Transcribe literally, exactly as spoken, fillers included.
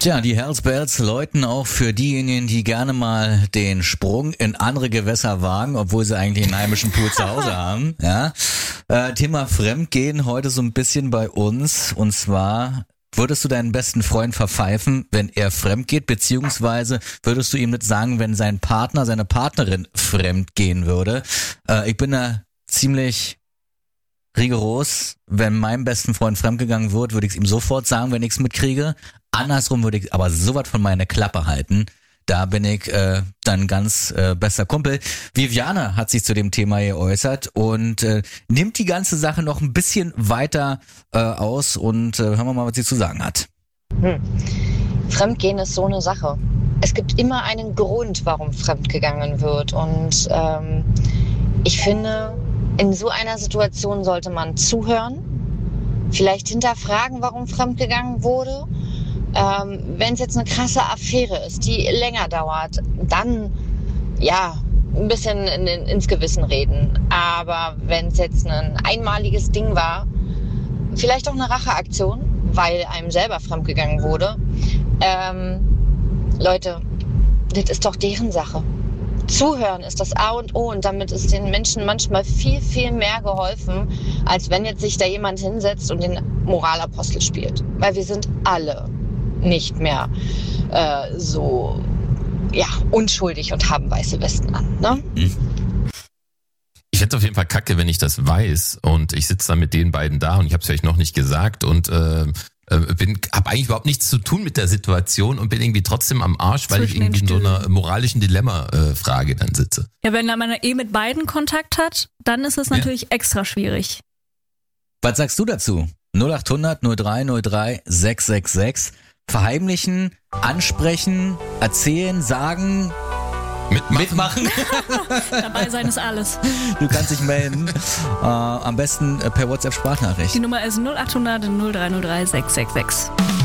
Tja, die Hells Bells läuten auch für diejenigen, die gerne mal den Sprung in andere Gewässer wagen, obwohl sie eigentlich einen heimischen Pool zu Hause haben. Ja, äh, Thema Fremdgehen heute so ein bisschen bei uns. Und zwar, würdest du deinen besten Freund verpfeifen, wenn er fremd geht, beziehungsweise würdest du ihm nicht sagen, wenn sein Partner, seine Partnerin fremd gehen würde? Äh, ich bin da ziemlich rigoros. Wenn meinem besten Freund fremdgegangen wird, würde ich es ihm sofort sagen, wenn ich es mitkriege. Andersrum würde ich aber sowas von meiner Klappe halten. Da bin ich äh, dann ganz äh, bester Kumpel. Viviane hat sich zu dem Thema geäußert und äh, nimmt die ganze Sache noch ein bisschen weiter äh, aus und äh, hören wir mal, was sie zu sagen hat. Hm. Fremdgehen ist so eine Sache. Es gibt immer einen Grund, warum fremdgegangen wird. Und ähm, ich finde, in so einer Situation sollte man zuhören, vielleicht hinterfragen, warum fremdgegangen wurde. Ähm, wenn es jetzt eine krasse Affäre ist, die länger dauert, dann ja, ein bisschen in, in, ins Gewissen reden. Aber wenn es jetzt ein einmaliges Ding war, vielleicht auch eine Racheaktion, weil einem selber fremdgegangen wurde, ähm, Leute, das ist doch deren Sache. Zuhören ist das A und O und damit ist den Menschen manchmal viel, viel mehr geholfen, als wenn jetzt sich da jemand hinsetzt und den Moralapostel spielt. Weil wir sind alle nicht mehr äh, so ja, unschuldig und haben weiße Westen an. Ne? Ich hätte auf jeden Fall Kacke, wenn ich das weiß und ich sitze dann mit den beiden da und ich habe es vielleicht noch nicht gesagt und äh, bin, habe eigentlich überhaupt nichts zu tun mit der Situation und bin irgendwie trotzdem am Arsch, weil ich irgendwie in so einer moralischen Dilemma-Frage äh, dann sitze. Ja, wenn man eh mit beiden Kontakt hat, dann ist es natürlich ja. extra schwierig. Was sagst du dazu? null acht hundert null drei null drei sechs sechs sechs. Verheimlichen, ansprechen, erzählen, sagen, mitmachen. mitmachen. Dabei sein ist alles. Du kannst dich melden. Äh, am besten per WhatsApp-Sprachnachricht. Die Nummer ist null acht hundert null drei null drei sechs sechs sechs.